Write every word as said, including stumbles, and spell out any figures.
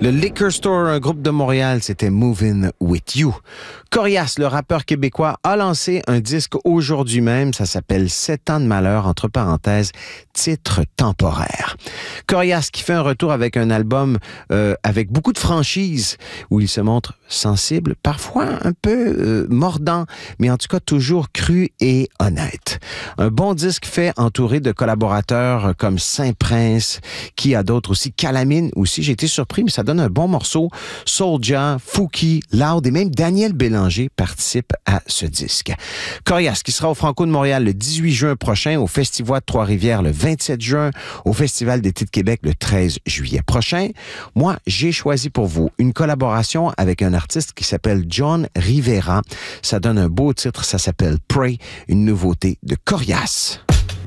Le Liquor Store, un groupe de Montréal, c'était Movin' With You. Corias, le rappeur québécois, a lancé un disque aujourd'hui même. Ça s'appelle Sept ans de malheur, entre parenthèses, titre temporaire. Corias qui fait un retour avec un album euh, avec beaucoup de franchise, où il se montre sensible, parfois un peu euh, mordant, mais en tout cas toujours cru et honnête. Un bon disque fait entouré de collaborateurs comme Saint-Prince, qui a d'autres aussi, Calamine aussi, j'ai été surpris, mais ça donne un bon morceau. Soulja, Fouki, Loud et même Daniel Bélanger participent à ce disque. Corias qui sera au Franco de Montréal le dix-huit juin prochain, au Festival de Trois-Rivières le vingt-sept juin, au Festival d'été de Québec le treize juillet prochain. Moi, j'ai choisi pour vous une collaboration avec un artiste qui s'appelle John Rivera. Ça donne un beau titre, ça s'appelle Pray, une nouveauté de Corias.